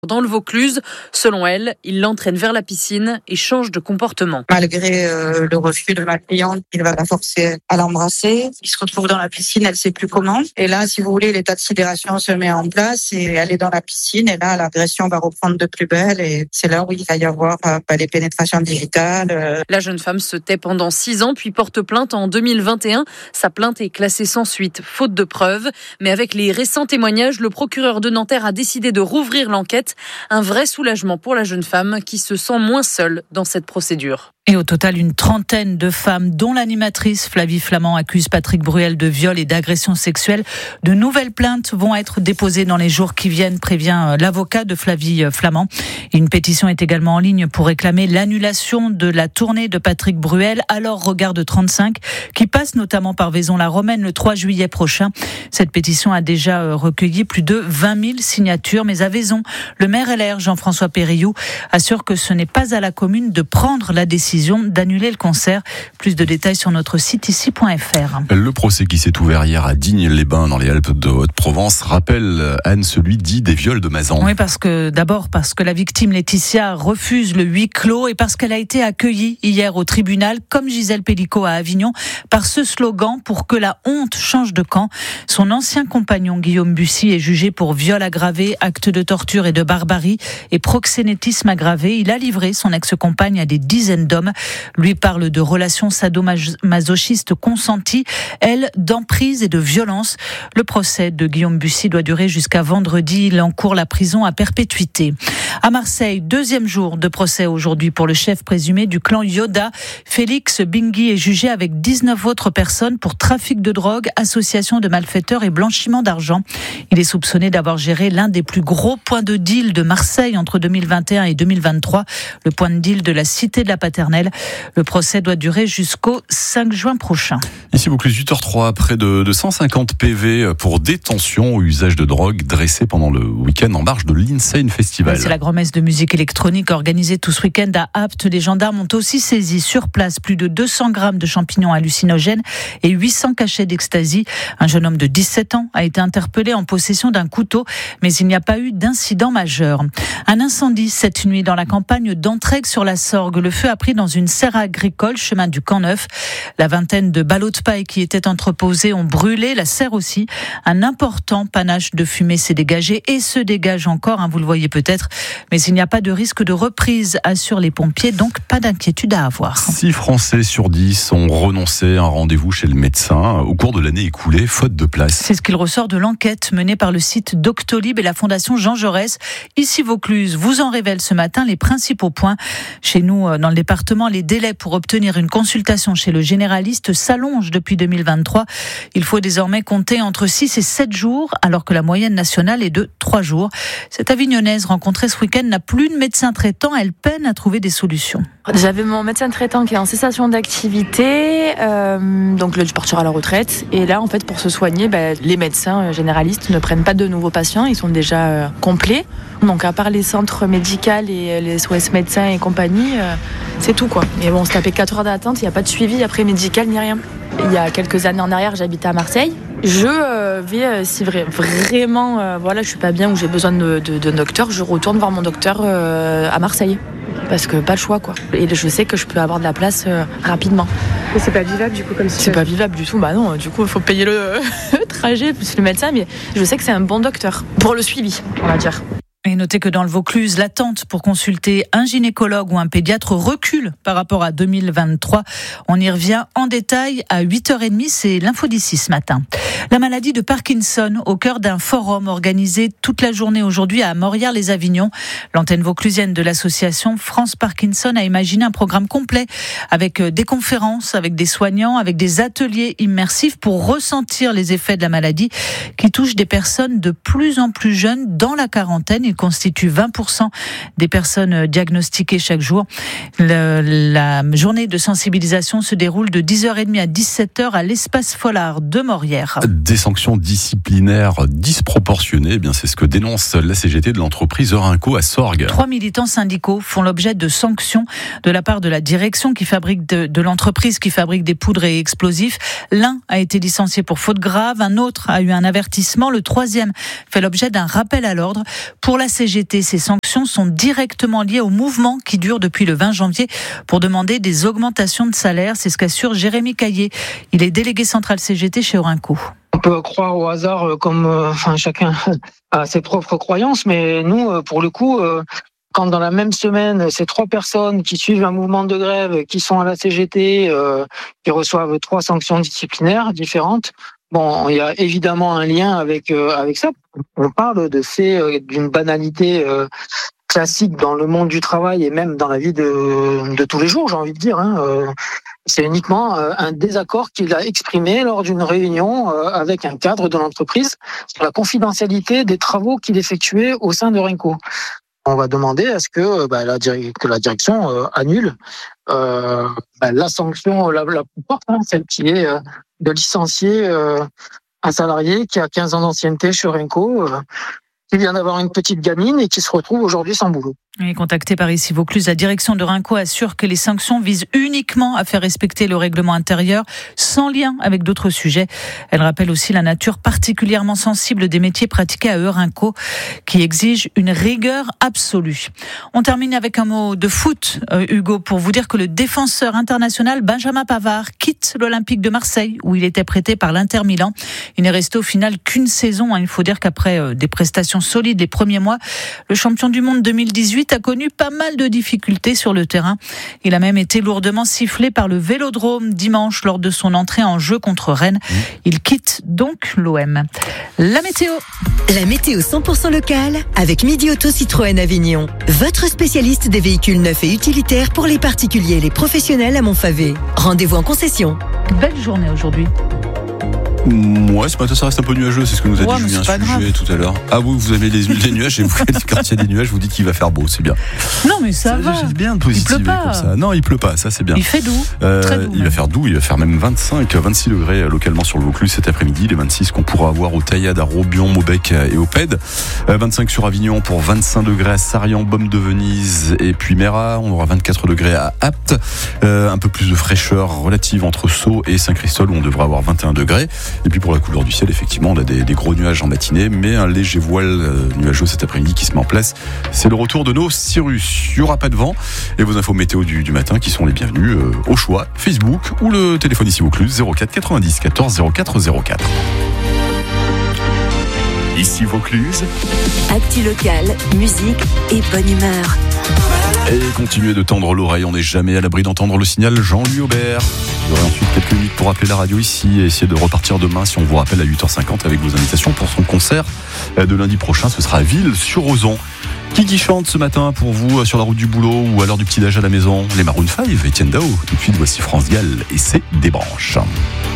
dans le Vaucluse. Selon elle, il l'entraîne vers la piscine et change de comportement. Malgré le refus de ma cliente, il va la forcer à l'embrasser. Il se retrouve dans la piscine, elle sait plus comment. Et là, si vous voulez, l'état de sidération se met en place et elle est dans la piscine. Et là, l'agression va reprendre de plus belle. Et c'est là où il va y avoir les pénétrations digitales. La jeune femme se tait pendant 6 ans, puis porte plainte en 2021. Sa plainte est classée sans suite, faute de preuves. Mais avec les récents témoignages, le procureur de Nanterre a décidé de rouvrir l'enquête. Un vrai soulagement pour la jeune femme qui se sent moins seule dans cette procédure. Et au total, une trentaine de femmes, dont l'animatrice Flavie Flament, accuse Patrick Bruel de viol et d'agression sexuelle. De nouvelles plaintes vont être déposées dans les jours qui viennent, prévient l'avocat de Flavie Flament. Et une pétition est également en ligne pour réclamer l'annulation de la tournée de Patrick Bruel, alors Regard de 35, qui passe notamment par Vaison-la-Romaine le 3 juillet prochain. Cette pétition a déjà recueilli plus de 20 000 signatures. Mais à Vaison, le maire LR, Jean-François Périllou, assure que ce n'est pas à la commune de prendre la décision d'annuler le concert. Plus de détails sur notre site ici.fr. Le procès qui s'est ouvert hier à Digne-les-Bains dans les Alpes de Haute-Provence rappelle, Anne, celui dit des viols de Mazan. Oui, parce que la victime Laetitia refuse le huis clos et parce qu'elle a été accueillie hier au tribunal, comme Gisèle Pellicot à Avignon, par ce slogan: pour que la honte change de camp. Son ancien compagnon Guillaume Bussy est jugé pour viol aggravé, acte de torture et de barbarie et proxénétisme aggravé. Il a livré son ex-compagne à des dizaines d'hommes. Lui parle de relations sadomasochistes consenties, elle d'emprise et de violence. Le procès de Guillaume Bussy doit durer jusqu'à vendredi. Il encourt la prison à perpétuité. À Marseille, deuxième jour de procès aujourd'hui pour le chef présumé du clan Yoda. Félix Bingui est jugé avec 19 autres personnes pour trafic de drogue, association de malfaiteurs et blanchiment d'argent. Il est soupçonné d'avoir géré l'un des plus gros points de deal de Marseille entre 2021 et 2023, le point de deal de la Cité de la Paternelle. Le procès doit durer jusqu'au 5 juin prochain. Ici, Vaucluse, 8h03, près de 150 PV pour détention au usage de drogue dressés pendant le week-end en marge de l'Insane Festival. C'est la grand-messe de musique électronique organisée tout ce week-end à Apt. Les gendarmes ont aussi saisi sur place plus de 200 grammes de champignons hallucinogènes et 800 cachets d'ecstasy. Un jeune homme de 17 ans a été interpellé en possession d'un couteau, mais il n'y a pas eu d'incident majeur. Un incendie cette nuit dans la campagne d'Entraigues-sur-la-Sorgue. Le feu a pris dans une serre agricole, chemin du Camp Neuf. La vingtaine de ballots de paille qui étaient entreposés ont brûlé, la serre aussi. Un important panache de fumée s'est dégagé et se dégage encore, vous le voyez peut-être. Mais il n'y a pas de risque de reprise, assurent les pompiers, donc pas d'inquiétude à avoir. 6 Français sur 10 ont renoncé à un rendez-vous chez le médecin au cours de l'année écoulée, faute de place. C'est ce qu'il ressort de l'enquête menée par le site Doctolib et la Fondation Jean Jaurès. Ici Vaucluse vous en révèle ce matin les principaux points. Chez nous, dans le département, les délais pour obtenir une consultation chez le généraliste s'allongent depuis 2023. Il faut désormais compter entre 6 et 7 jours, alors que la moyenne nationale est de 3 jours. Cette Avignonnaise rencontrée ce week-end n'a plus de médecin traitant. Elle peine à trouver des solutions. J'avais mon médecin traitant qui est en cessation d'activité, donc là je partir à la retraite. Et là, en fait, pour se soigner, les médecins généralistes ne prennent pas de nouveaux patients, ils sont déjà complets. Donc à part les centres médicaux et les SOS médecins et compagnie, c'est tout quoi. Et bon, on se tapait 4 heures d'attente, il n'y a pas de suivi après médical ni rien. Il y a quelques années en arrière, j'habitais à Marseille. Je vais, si vraiment je suis pas bien ou j'ai besoin de docteur, je retourne voir mon docteur à Marseille. Parce que pas le choix quoi. Et je sais que je peux avoir de la place rapidement. Mais c'est pas vivable du coup comme si. C'est pas vivable du tout, non, du coup il faut payer le trajet plus le médecin, mais je sais que c'est un bon docteur pour le suivi, on va dire. Et notez que dans le Vaucluse, l'attente pour consulter un gynécologue ou un pédiatre recule par rapport à 2023. On y revient en détail à 8h30, c'est l'info d'ici ce matin. La maladie de Parkinson au cœur d'un forum organisé toute la journée aujourd'hui à Morières-les-Avignon. L'antenne vauclusienne de l'association France Parkinson a imaginé un programme complet avec des conférences, avec des soignants, avec des ateliers immersifs pour ressentir les effets de la maladie qui touche des personnes de plus en plus jeunes dans la quarantaine. Il constitue 20% des personnes diagnostiquées chaque jour. La journée de sensibilisation se déroule de 10h30 à 17h à l'espace Follard de Morières. Des sanctions disciplinaires disproportionnées, c'est ce que dénonce la CGT de l'entreprise Eurinco à Sorgues. 3 militants syndicaux font l'objet de sanctions de la part de la direction qui fabrique de l'entreprise qui fabrique des poudres et explosifs. L'un a été licencié pour faute grave, un autre a eu un avertissement, le troisième fait l'objet d'un rappel à l'ordre. Pour la CGT, ces sanctions sont directement liées au mouvement qui dure depuis le 20 janvier pour demander des augmentations de salaire. C'est ce qu'assure Jérémy Caillé. Il est délégué central CGT chez Orinco. On peut croire au hasard comme chacun a ses propres croyances, mais nous, pour le coup, quand dans la même semaine, ces 3 personnes qui suivent un mouvement de grève, qui sont à la CGT, qui reçoivent 3 sanctions disciplinaires différentes, bon, il y a évidemment un lien avec ça. On parle de faits d'une banalité classique dans le monde du travail et même dans la vie de tous les jours, j'ai envie de dire. C'est uniquement un désaccord qu'il a exprimé lors d'une réunion avec un cadre de l'entreprise sur la confidentialité des travaux qu'il effectuait au sein de Orinco. On va demander à ce que la direction annule la sanction la plus forte, celle qui est de licencier un salarié qui a 15 ans d'ancienneté chez Orinco, qui vient d'avoir une petite gamine et qui se retrouve aujourd'hui sans boulot. Et contacté par ici Vaucluse, la direction de Orinco assure que les sanctions visent uniquement à faire respecter le règlement intérieur, sans lien avec d'autres sujets. Elle rappelle aussi la nature particulièrement sensible des métiers pratiqués à Orinco, qui exigent une rigueur absolue. On termine avec un mot de foot, Hugo, pour vous dire que le défenseur international Benjamin Pavard quitte l'Olympique de Marseille, où il était prêté par l'Inter Milan. Il n'est resté au final qu'une saison. Il faut dire qu'après des prestations solides les premiers mois, le champion du monde 2018 a connu pas mal de difficultés sur le terrain. Il a même été lourdement sifflé par le Vélodrome dimanche lors de son entrée en jeu contre Rennes. Il quitte donc l'OM. La météo. La météo 100% locale avec Midi Auto Citroën Avignon. Votre spécialiste des véhicules neufs et utilitaires pour les particuliers et les professionnels à Montfavet. Rendez-vous en concession. Belle journée aujourd'hui. Ouais, ce matin ça reste un peu nuageux, c'est ce que nous a dit Julien Sujet tout à l'heure. Ah oui, vous avez des nuages et vous quand il y a des nuages, vous dites qu'il va faire beau, c'est bien. Non mais ça va. C'est bien de positiver comme ça. Non, il pleut pas, ça c'est bien. Il fait doux, très doux. Il va faire doux, il va faire même 26 degrés localement sur le Vaucluse cet après-midi, les 26 qu'on pourra avoir au Taillade, à Robion, Maubec et au Pède. 25 sur Avignon pour 25 degrés à Sarrian, Baume de Venise et puis Mérat. On aura 24 degrés à Apt. Un peu plus de fraîcheur relative entre Sceaux et Saint-Christol où on devra avoir 21 degrés. Et puis pour la couleur du ciel, effectivement, on a des gros nuages en matinée, mais un léger voile nuageux cet après-midi qui se met en place. C'est le retour de nos Cyrus. Il n'y aura pas de vent. Et vos infos météo du matin qui sont les bienvenues au choix, Facebook ou le téléphone ici Vaucluse 04 90 14 04 04. Ici Vaucluse. Actu local, musique et bonne humeur. Et continuez de tendre l'oreille, on n'est jamais à l'abri d'entendre le signal Jean-Louis Aubert. Vous aurez ensuite quelques minutes pour appeler la radio ici et essayer de repartir demain si on vous rappelle à 8h50 avec vos invitations pour son concert de lundi prochain. Ce sera à Ville-sur-Ozon. Qui chante ce matin pour vous sur la route du boulot ou à l'heure du petit-déj à la maison? Les Maroon 5, Etienne Dao. Tout de suite, voici France Gall et c'est des branches.